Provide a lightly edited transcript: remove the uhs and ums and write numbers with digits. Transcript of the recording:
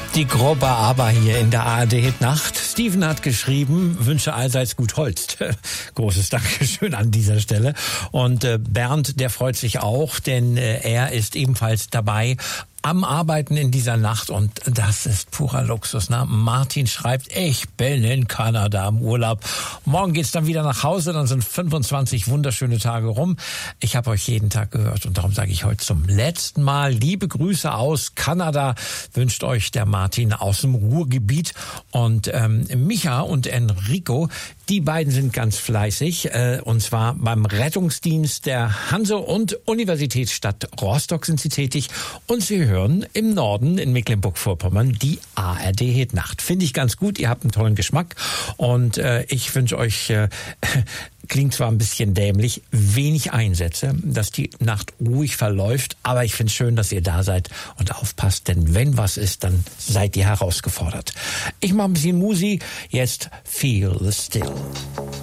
Die grobe Aber hier in der ARD-Nacht. Steven hat geschrieben, wünsche allseits gut Holz. Großes Dankeschön an dieser Stelle. Und Bernd, der freut sich auch, denn er ist ebenfalls dabei am Arbeiten in dieser Nacht und das ist purer Luxus. Ne? Martin schreibt, ich bin in Kanada im Urlaub. Morgen geht's dann wieder nach Hause, dann sind 25 wunderschöne Tage rum. Ich habe euch jeden Tag gehört und darum sage ich heute zum letzten Mal liebe Grüße aus Kanada. Wünscht euch der Martin aus dem Ruhrgebiet und Micha und Enrico, die beiden sind ganz fleißig und zwar beim Rettungsdienst der Hanse- und Universitätsstadt Rostock sind sie tätig und sie hören im Norden in Mecklenburg-Vorpommern die ARD-Nacht. Finde ich ganz gut, ihr habt einen tollen Geschmack und ich wünsche euch, klingt zwar ein bisschen dämlich, wenig Einsätze, dass die Nacht ruhig verläuft, aber ich finde es schön, dass ihr da seid und aufpasst, denn wenn was ist, dann seid ihr herausgefordert. Ich mache ein bisschen Musi, jetzt Feel Still.